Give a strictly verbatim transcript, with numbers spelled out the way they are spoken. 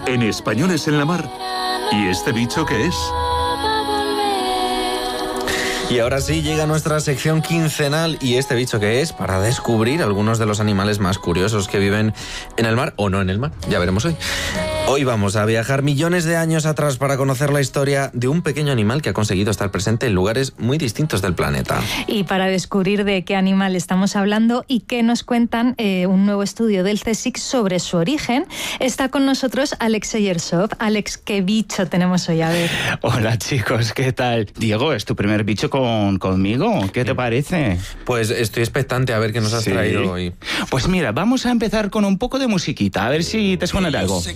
En Españoles en la Mar. ¿Y este bicho qué es? Y ahora sí llega nuestra sección quincenal. ¿Y este bicho qué es? Para descubrir algunos de los animales más curiosos que viven en el mar o no en el mar. Ya veremos hoy. Hoy vamos a viajar millones de años atrás para conocer la historia de un pequeño animal que ha conseguido estar presente en lugares muy distintos del planeta. Y para descubrir de qué animal estamos hablando y qué nos cuentan eh, un nuevo estudio del CSIC sobre su origen, está con nosotros Alex Seyersov. Alex, ¿qué bicho tenemos hoy? A ver. Hola chicos, ¿qué tal? Diego, ¿es tu primer bicho con, conmigo? ¿Qué te parece? Pues estoy expectante a ver qué nos has ¿Sí? traído hoy. Pues mira, vamos a empezar con un poco de musiquita, a ver si te suena de algo.